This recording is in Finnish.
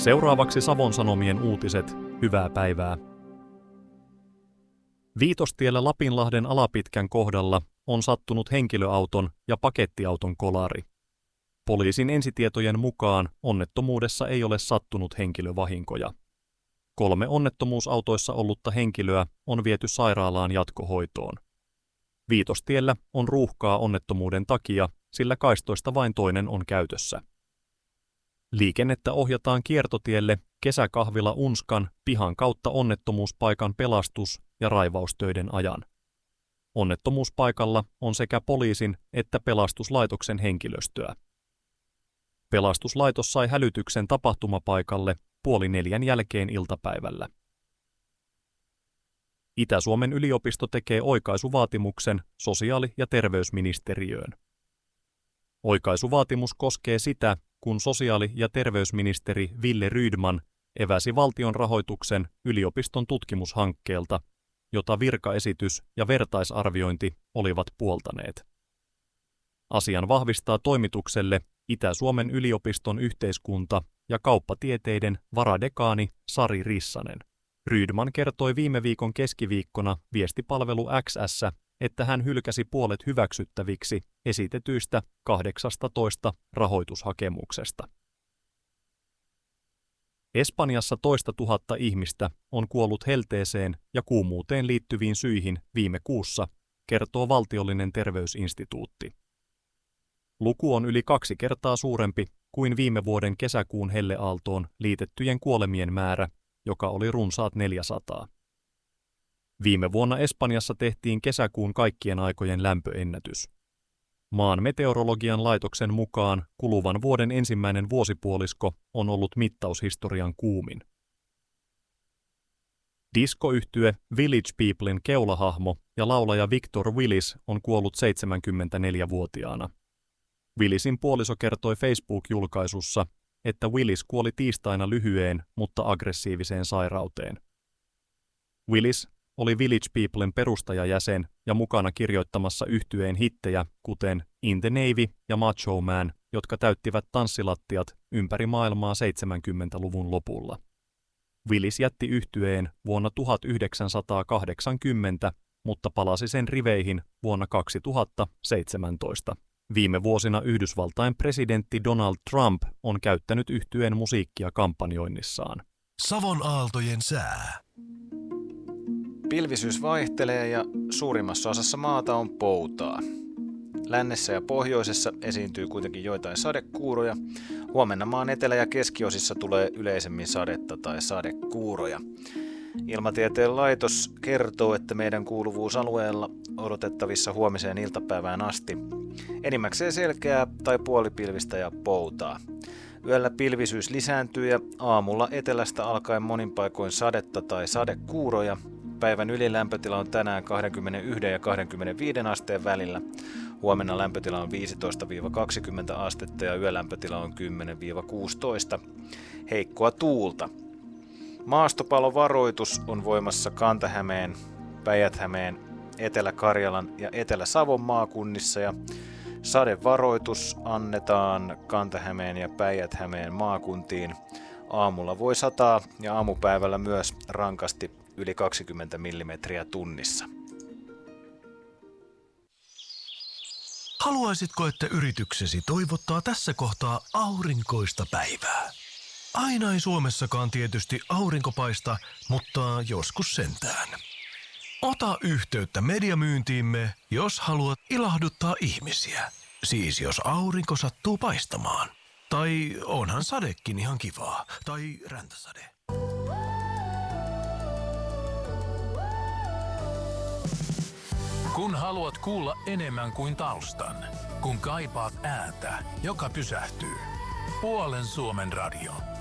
Seuraavaksi Savon Sanomien uutiset. Hyvää päivää. Viitostiellä Lapinlahden Alapitkän kohdalla on sattunut henkilöauton ja pakettiauton kolari. Poliisin ensitietojen mukaan onnettomuudessa ei ole sattunut henkilövahinkoja. 3 onnettomuusautoissa ollutta henkilöä on viety sairaalaan jatkohoitoon. Viitostiellä on ruuhkaa onnettomuuden takia, sillä kaistoista vain toinen on käytössä. Liikennettä ohjataan kiertotielle kesäkahvila Unskan pihan kautta onnettomuuspaikan pelastus- ja raivaustöiden ajan. Onnettomuuspaikalla on sekä poliisin että pelastuslaitoksen henkilöstöä. Pelastuslaitos sai hälytyksen tapahtumapaikalle 3:30 jälkeen iltapäivällä. Itä-Suomen yliopisto tekee oikaisuvaatimuksen sosiaali- ja terveysministeriöön. Oikaisuvaatimus koskee sitä, kun sosiaali- ja terveysministeri Wille Rydman eväsi valtion rahoituksen yliopiston tutkimushankkeelta, jota virkaesitys ja vertaisarviointi olivat puoltaneet. Asian vahvistaa toimitukselle Itä-Suomen yliopiston yhteiskunta- ja kauppatieteiden varadekaani Sari Rissanen. Rydman kertoi viime viikon keskiviikkona viestipalvelu X:ssä, että hän hylkäsi puolet hyväksyttäviksi esitetyistä 18 rahoitushakemuksesta. Espanjassa 10 000 ihmistä on kuollut helteeseen ja kuumuuteen liittyviin syihin viime kuussa, kertoo valtiollinen terveysinstituutti. Luku on yli 2 kertaa suurempi kuin viime vuoden kesäkuun helleaaltoon liitettyjen kuolemien määrä, joka oli runsaat 400. Viime vuonna Espanjassa tehtiin kesäkuun kaikkien aikojen lämpöennätys. Maan meteorologian laitoksen mukaan kuluvan vuoden ensimmäinen vuosipuolisko on ollut mittaushistorian kuumin. Diskoyhtye Village Peoplen keulahahmo ja laulaja Victor Willis on kuollut 74-vuotiaana. Willisin puoliso kertoi Facebook-julkaisussa, että Willis kuoli tiistaina lyhyeen, mutta aggressiiviseen sairauteen. Willis oli Village Peoplen perustajajäsen ja mukana kirjoittamassa yhtyeen hittejä, kuten In the Navy ja Macho Man, jotka täyttivät tanssilattiat ympäri maailmaa 70-luvun lopulla. Willis jätti yhtyeen vuonna 1980, mutta palasi sen riveihin vuonna 2017. Viime vuosina Yhdysvaltain presidentti Donald Trump on käyttänyt yhtyeen musiikkia kampanjoinnissaan. Savon aaltojen sää. Pilvisyys vaihtelee ja suurimmassa osassa maata on poutaa. Lännessä ja pohjoisessa esiintyy kuitenkin joitain sadekuuroja. Huomenna maan etelä- ja keskiosissa tulee yleisemmin sadetta tai sadekuuroja. Ilmatieteen laitos kertoo, että meidän kuuluvuusalueella odotettavissa huomiseen iltapäivään asti enimmäkseen selkeää tai puolipilvistä ja poutaa. Yöllä pilvisyys lisääntyy ja aamulla etelästä alkaen monin paikoin sadetta tai sadekuuroja. Päivän ylilämpötila on tänään 21 ja 25 asteen välillä. Huomenna lämpötila on 15-20 astetta ja yölämpötila on 10-16. Heikkoa tuulta. Maastopalovaroitus on voimassa Kanta-Hämeen, Päijät-Hämeen, Etelä-Karjalan ja Etelä-Savon maakunnissa ja sadevaroitus annetaan Kanta-Hämeen ja Päijät-Hämeen maakuntiin. Aamulla voi sataa ja aamupäivällä myös rankasti yli 20 millimetriä tunnissa. Haluaisitko, että yrityksesi toivottaa tässä kohtaa aurinkoista päivää? Aina ei Suomessakaan tietysti aurinko paista, mutta joskus sentään. Ota yhteyttä mediamyyntiimme, jos haluat ilahduttaa ihmisiä. Siis jos aurinko sattuu paistamaan. Tai onhan sadekin ihan kivaa. Tai räntäsade. Kun haluat kuulla enemmän kuin taustan, kun kaipaat ääntä, joka pysähtyy. Puolen Suomen radio.